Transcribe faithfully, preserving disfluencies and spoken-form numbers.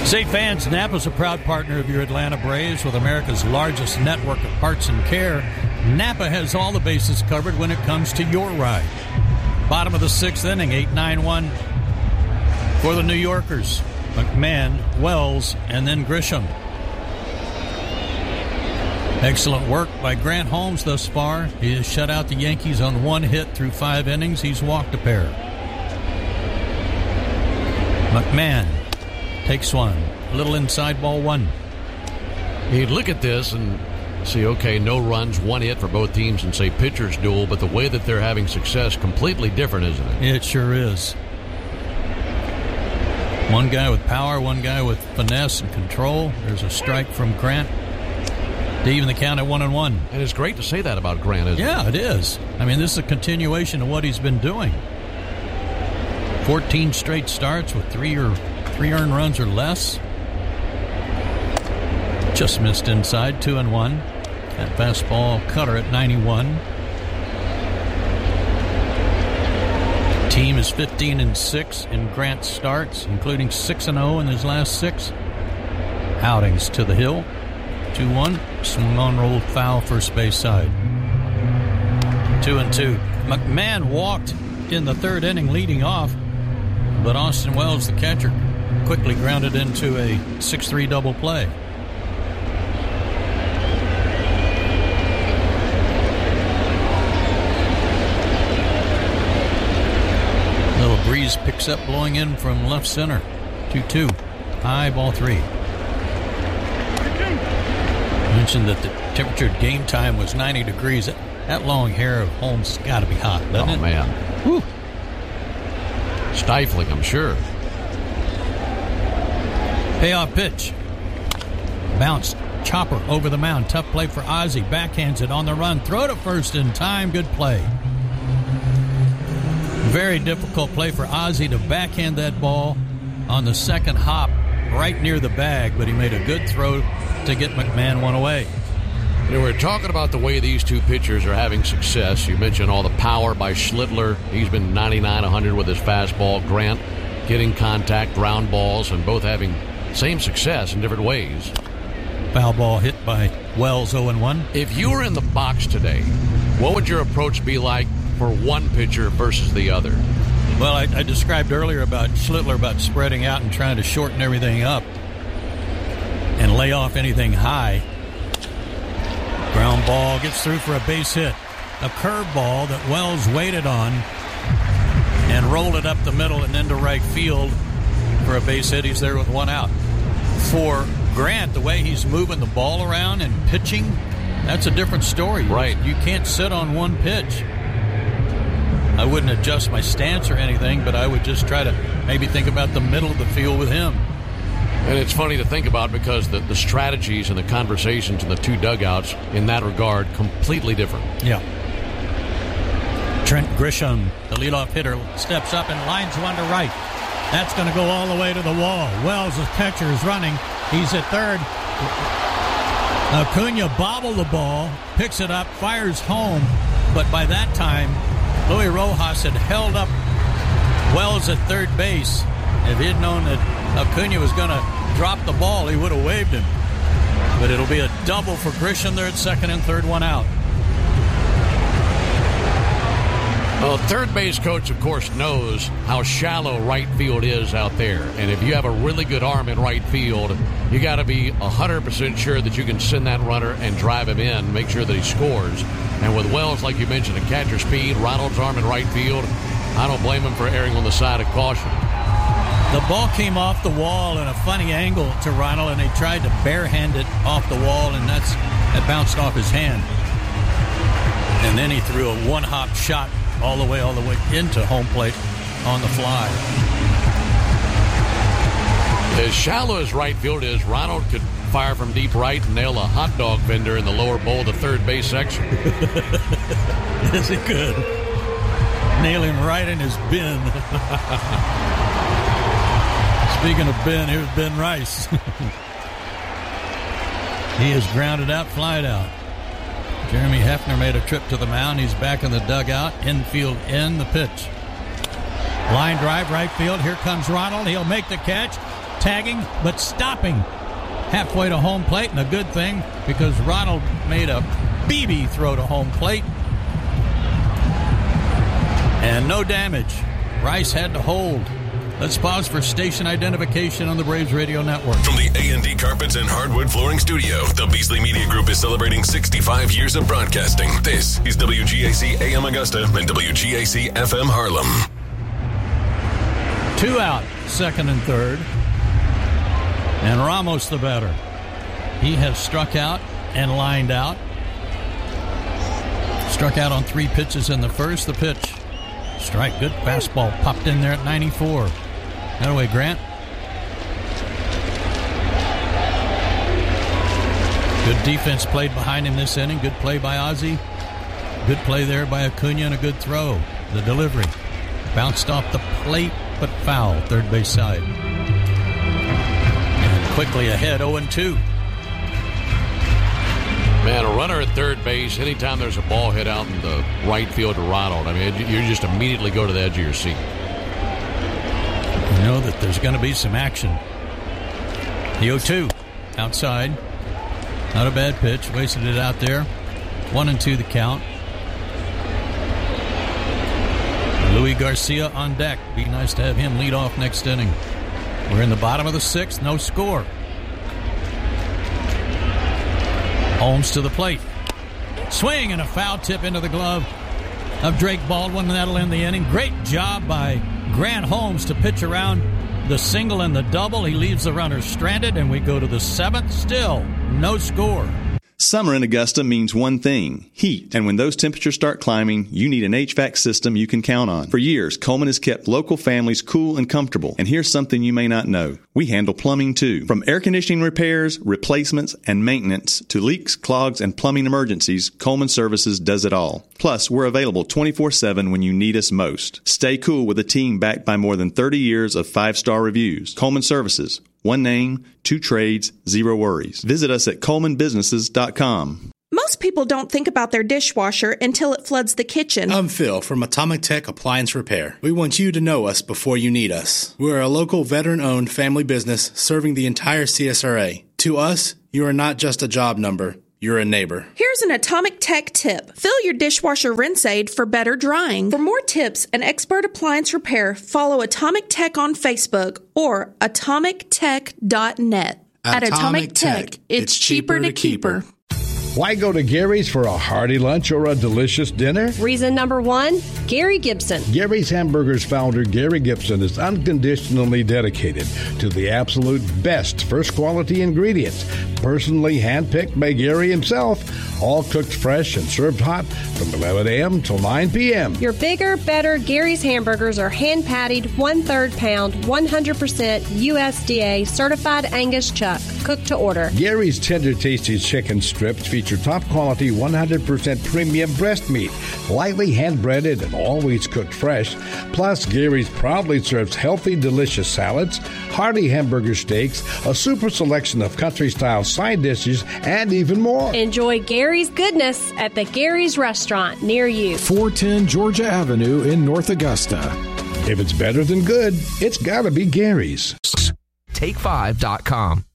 Say fans, Napa's a proud partner of your Atlanta Braves with America's largest network of parts and care. Napa has all the bases covered when it comes to your ride. Bottom of the sixth inning, eight nine one for the New Yorkers. McMahon, Wells, and then Grisham. Excellent work by Grant Holmes thus far. He has shut out the Yankees on one hit through five innings. He's walked a pair. McMahon takes one. A little inside, ball one. You'd look at this and see, okay, no runs, one hit for both teams and say pitchers duel, but the way that they're having success, completely different, isn't it? It sure is. One guy with power, one guy with finesse and control. There's a strike from Grant to even the count at one and one. And it's great to say that about Grant, isn't yeah, it? Yeah, it is. I mean, this is a continuation of what he's been doing. fourteen straight starts with three or three earned runs or less. Just missed inside, two and one. That fastball cutter at ninety-one. Team is fifteen and six in Grant starts, including six and oh in his last six outings to the hill. two one. Swung on, rolled foul, first base side. two and two. McMahon walked in the third inning leading off, but Austin Wells, the catcher, quickly grounded into a six three double play. Little breeze picks up, blowing in from left center. two two. High, ball three. I mentioned that the temperature at game time was ninety degrees. That, that long hair of Holmes has got to be hot, doesn't oh, it? Oh, man. Whew. Stifling, I'm sure. Payoff pitch. Bounce. Chopper over the mound. Tough play for Ozzie. Backhands it on the run. Throw to first in time. Good play. Very difficult play for Ozzie to backhand that ball on the second hop right near the bag, but he made a good throw to get McMahon one away. You know, we're talking about the way these two pitchers are having success. You mentioned all the power by Schlittler. He's been ninety-nine one hundred with his fastball. Grant getting contact, ground balls, and both having same success in different ways. Foul ball hit by Wells, oh and one. If you were in the box today, what would your approach be like for one pitcher versus the other? Well, I, I described earlier about Schlittler about spreading out and trying to shorten everything up and lay off anything high. Ground ball gets through for a base hit. A curveball that Wells waited on and rolled it up the middle and into right field for a base hit. He's there with one out. For Grant, the way he's moving the ball around and pitching, that's a different story. Right. You can't sit on one pitch. I wouldn't adjust my stance or anything, but I would just try to maybe think about the middle of the field with him. And it's funny to think about because the, the strategies and the conversations in the two dugouts in that regard completely different. Yeah. Trent Grisham, the leadoff hitter, steps up and lines one to right. That's going to go all the way to the wall. Wells, the catcher, is running. He's at third. Acuna bobbled the ball, picks it up, fires home, but by that time, Louis Rojas had held up Wells at third base. If he had known that Acuna was going to drop the ball, he would have waved him. But it'll be a double for Grisham there at second and third, one out. Well, third base coach, of course, knows how shallow right field is out there. And if you have a really good arm in right field, you got to be one hundred percent sure that you can send that runner and drive him in, make sure that he scores. And with Wells, like you mentioned, a catcher speed, Ronald's arm in right field, I don't blame him for erring on the side of caution. The ball came off the wall in a funny angle to Ronald, and he tried to barehand it off the wall, and that's it bounced off his hand. And then he threw a one-hop shot all the way, all the way into home plate on the fly. As shallow as right field is, Ronald could fire from deep right and nail a hot dog vendor in the lower bowl of the third base section. Yes, he could. Nail him right in his bin. Speaking of Ben, here's Ben Rice. He is grounded out, flied out. Jeremy Hefner made a trip to the mound. He's back in the dugout. Infield in the pitch. Line drive, right field. Here comes Ronald. He'll make the catch. tagging, but stopping halfway to home plate, and a good thing because Ronald made a B B throw to home plate. And no damage. Rice had to hold. Let's pause for station identification on the Braves Radio Network. From the A and D Carpets and Hardwood Flooring Studio, the Beasley Media Group is celebrating sixty-five years of broadcasting. This is W G A C A M Augusta and W G A C F M Harlem. Two out, second and third. And Ramos the batter. He has struck out and lined out. Struck out on three pitches in the first. The pitch. Strike, good fastball. Popped in there at ninety-four. That away, Grant. Good defense played behind him this inning. Good play by Ozzie. Good play there by Acuna and a good throw. The delivery. Bounced off the plate, but foul. Third base side. And quickly ahead, oh and two. Man, a runner at third base, anytime there's a ball hit out in the right field to Ronald, I mean, you just immediately go to the edge of your seat. You know that there's going to be some action. The oh two outside. Not a bad pitch. Wasted it out there. One and two the count. Louis Garcia on deck. Be nice to have him lead off next inning. We're in the bottom of the sixth. No score. Holmes to the plate. Swing and a foul tip into the glove of Drake Baldwin, and that'll end the inning. Great job by Grant Holmes to pitch around the single and the double. He leaves the runners stranded, and we go to the seventh. Still no score. Summer in Augusta means one thing, heat. And when those temperatures start climbing, you need an H V A C system you can count on. For years, Coleman has kept local families cool and comfortable. And here's something you may not know. We handle plumbing too. From air conditioning repairs, replacements, and maintenance to leaks, clogs, and plumbing emergencies, Coleman Services does it all. Plus, we're available twenty-four seven when you need us most. Stay cool with a team backed by more than thirty years of five-star reviews. Coleman Services. One name, two trades, zero worries. Visit us at coleman businesses dot com. Most people don't think about their dishwasher until it floods the kitchen. I'm Phil from Atomic Tech Appliance Repair. We want you to know us before you need us. We're a local veteran-owned family business serving the entire C S R A. To us, you are not just a job number. You're a neighbor. Here's an Atomic Tech tip. Fill your dishwasher rinse aid for better drying. For more tips and expert appliance repair, follow Atomic Tech on Facebook or atomic tech dot net. At Atomic Tech, it's cheaper to keep her. Why go to Gary's for a hearty lunch or a delicious dinner? Reason number one, Gary Gibson. Gary's Hamburgers founder Gary Gibson is unconditionally dedicated to the absolute best first quality ingredients, personally handpicked by Gary himself, all cooked fresh and served hot from eleven a.m. till nine p.m. Your bigger, better Gary's hamburgers are hand-patted, one-third pound, one hundred percent U S D A certified Angus chuck, cooked to order. Gary's tender, tasty chicken strips feature top-quality, one hundred percent premium breast meat, lightly hand-breaded and always cooked fresh. Plus, Gary's proudly serves healthy, delicious salads, hearty hamburger steaks, a super selection of country-style side dishes, and even more. Enjoy Gary's goodness at the Gary's Restaurant near you. four ten Georgia Avenue in North Augusta. If it's better than good, it's got to be Gary's. take five dot com.